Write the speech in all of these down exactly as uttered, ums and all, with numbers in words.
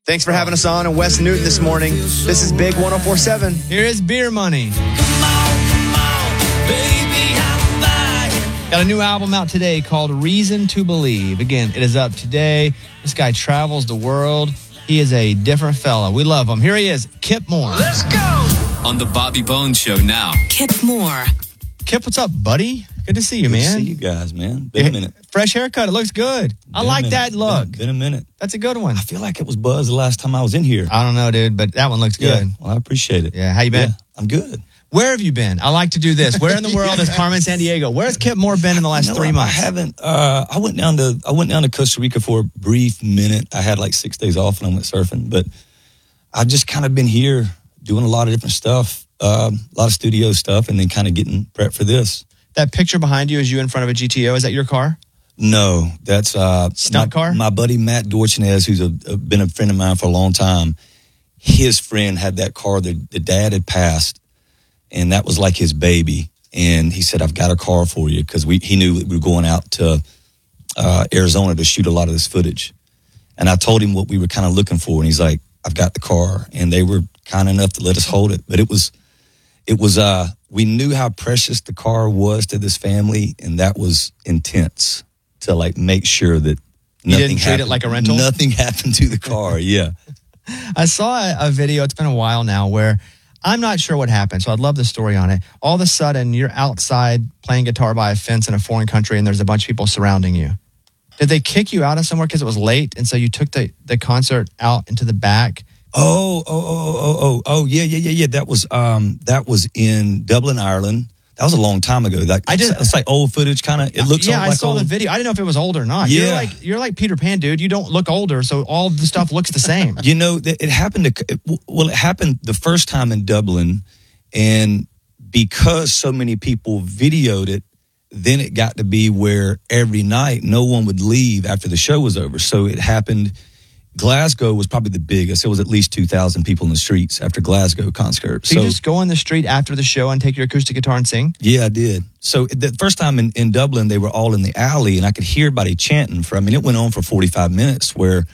Thanks for having us on in West Newton this morning. This is Big one oh four seven. Here is Beer Money. Come on, come on, baby, I'm by. Got a new album out today called Reason to Believe. Again, it is up today. This guy travels the world. He is a different fella. We love him. Here he is, Kip Moore. Let's go. On the Bobby Bones Show now. Kip Moore. Kip, what's up, buddy? Good to see you, Good man. to see you guys, man. Been a minute. Fresh haircut. It looks good. I Been a like minute. that look. Been, been a minute. That's a good one. I feel like it was Buzz the last time I was in here. I don't know, dude, but that one looks good. Yeah, well, I appreciate it. Yeah, how you been? Yeah, I'm good. Where have you been? I like to do this. Where in the world is Carmen Sandiego? Where's Kip Moore been in the last You know, three I, months? I haven't. Uh, I went down to I went down to Costa Rica for a brief minute. I had like six days off and I went surfing, but I've just kind of been here doing a lot of different stuff, um, a lot of studio stuff, and then kind of getting prepped for this. That picture behind you is you in front of a G T O. Is that your car? No, that's uh, Stunt my, car? My buddy Matt Dorchinez, who's a, a, been a friend of mine for a long time. His friend had that car. The, the dad had passed, and that was like his baby. And he said, "I've got a car for you," because we he knew we were going out to uh, Arizona to shoot a lot of this footage. And I told him what we were kind of looking for, and he's like, "I've got the car." And they were kind enough to let us hold it, but it was it was uh, we knew how precious the car was to this family, and that was intense. To like make sure that You nothing didn't treat it happened, like a rental? Nothing happened to the car. Yeah. I saw a, a video, it's been a while now, where I'm not sure what happened, so I'd love the story on it. All of a sudden, you're outside playing guitar by a fence in a foreign country, and there's a bunch of people surrounding you. Did they kick you out of somewhere because it was late, and so you took the, the concert out into the back? Oh, oh, oh, oh, oh, oh, yeah, yeah, yeah, yeah. That was um, that was in Dublin, Ireland. That was a long time ago. Like I just, it's like old footage, kind of. It looks yeah. like I saw old. the video. I didn't know if it was old or not. Yeah. You're like you're like Peter Pan, dude. You don't look older, so all the stuff looks the same. You know, it happened to well, it happened the first time in Dublin, and because so many people videoed it, then it got to be where every night no one would leave after the show was over. So it happened. Glasgow was probably the biggest. It was at least two thousand people in the streets after Glasgow concert. So, so you just go on the street after the show and take your acoustic guitar and sing? Yeah, I did. So the first time in, in Dublin, they were all in the alley, and I could hear everybody chanting. For I mean, it went on for forty-five minutes where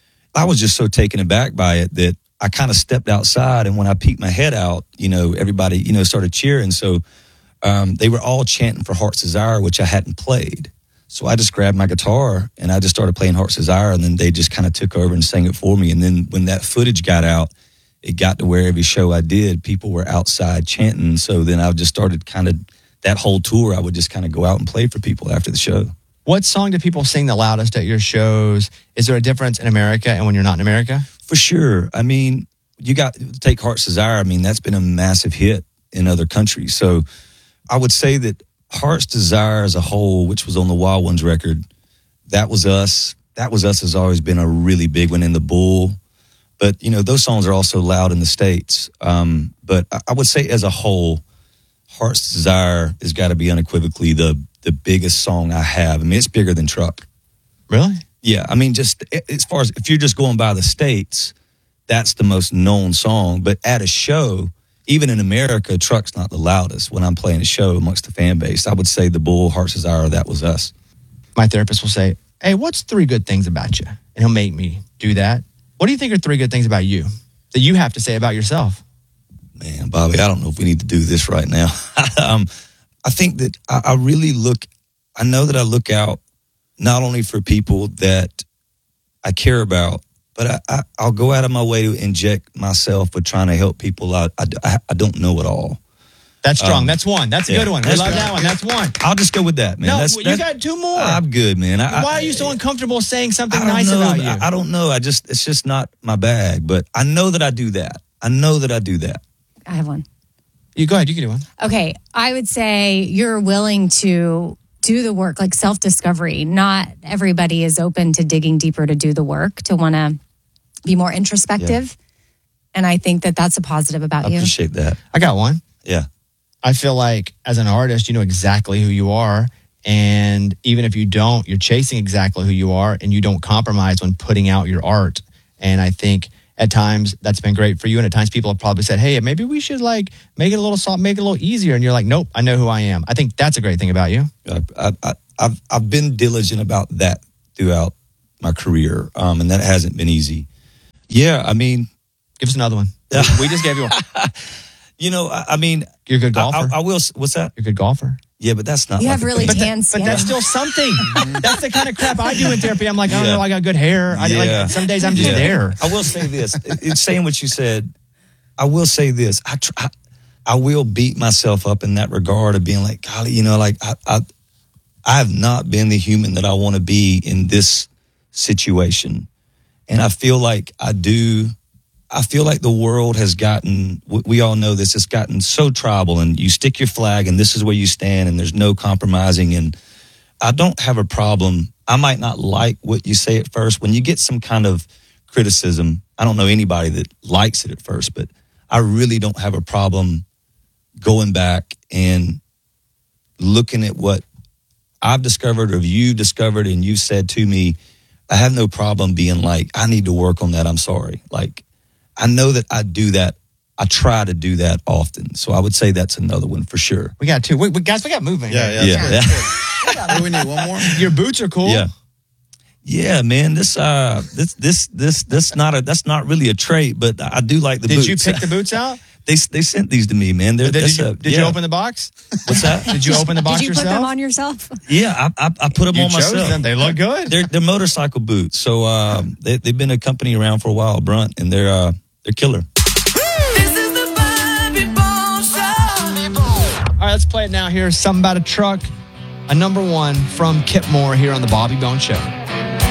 I was just so taken aback by it that I kind of stepped outside, and when I peeked my head out, you know, everybody, you know, started cheering. So um, they were all chanting for Heart's Desire, which I hadn't played. So I just grabbed my guitar and I just started playing Heart's Desire, and then they just kind of took over and sang it for me. And then when that footage got out, it got to where every show I did, people were outside chanting. So then I just started kind of, that whole tour, I would just kind of go out and play for people after the show. What song do people sing the loudest at your shows? Is there a difference in America and when you're not in America? For sure. I mean, you got to take Heart's Desire. I mean, that's been a massive hit in other countries. So I would say that Heart's Desire as a whole, which was on the Wild Ones record, that was us. That was us has always been a really big one in the Bull. But, you know, those songs are also loud in the States. Um, but I would say as a whole, Heart's Desire has got to be unequivocally the the biggest song I have. I mean, it's bigger than Truck. Really? Yeah. I mean, just as far as if you're just going by the States, that's the most known song. But at a show, even in America, Truck's not the loudest. When I'm playing a show amongst the fan base, I would say the Bull, Heart's Desire, that was us. My therapist will say, "Hey, what's three good things about you?" And he'll make me do that. What do you think are three good things about you that you have to say about yourself? Man, Bobby, I don't know if we need to do this right now. um, I think that I, I really look, I know that I look out not only for people that I care about, but I, I, I'll go out of my way to inject myself with trying to help people out. I, I, I don't know it all. That's strong. Um, That's one. That's a yeah, good one. We that's love good. that one. That's one. I'll just go with that, man. No, that's, you that's, got two more. I'm good, man. I, Why I, are you so uncomfortable saying something I don't nice know, about you? I, I don't know. I just, it's just not my bag, but I know that I do that. I know that I do that. I have one. You go ahead. You can do one. Okay. I would say you're willing to do the work, like self-discovery. Not everybody is open to digging deeper to do the work, to want to be more introspective. Yeah. And I think that that's a positive about I you. I appreciate that. I got one. Yeah. I feel like as an artist, you know exactly who you are. And even if you don't, you're chasing exactly who you are, and you don't compromise when putting out your art. And I think at times that's been great for you. And at times people have probably said, hey, maybe we should like make it a little soft, make it a little easier. And you're like, nope, I know who I am. I think that's a great thing about you. I, I, I've, I've been diligent about that throughout my career. Um, and that hasn't been easy. Yeah, I mean, Give us another one. We just gave you one. you know, I, I mean, You're a good I, golfer. I, I will. What's that? You're a good golfer. Yeah, but that's not. You like have a really thing. tan But skin. that's still something. That's the kind of crap I do in therapy. I'm like, I don't Yeah. know, I got good hair. I, Yeah. like, some days I'm just Yeah. there. I will say this. In saying what you said, I will say this. I, try, I I will beat myself up in that regard of being like, golly, you know, like I I, I have not been the human that I want to be in this situation, and I feel like I do. I feel like the world has gotten. we- We all know this. It's gotten so tribal, and you stick your flag, and this is where you stand, and there's no compromising. And I don't have a problem. I might not like what you say at first. When you get some kind of criticism, I don't know anybody that likes it at first, but I really don't have a problem going back and looking at what I've discovered or you've discovered and you said to me. I have no problem being like, I need to work on that. I'm sorry. Like, I know that I do that. I try to do that often. So I would say that's another one for sure. We got two. Wait, wait, guys, we got moving. Yeah, here. yeah. Yeah. yeah. Do we need one more? Your boots are cool. Yeah. Yeah, man. This uh this this this that's not a that's not really a trait, but I do like the Did boots. you pick the boots out? they they sent these to me, man. They're, Did, that's you, a- did yeah. you open the box? What's that? Did you open the box Did you put yourself? them on yourself? Yeah, I I, I put them You on chose myself. them. They look good. They're they're motorcycle boots. So um they they've been a company around for a while, Brunt, and they're uh they're killer. This is the Bobby Bones Show. All right, let's play it now. Here's Something About a Truck, a number one from Kip Moore here on the Bobby Bone Show.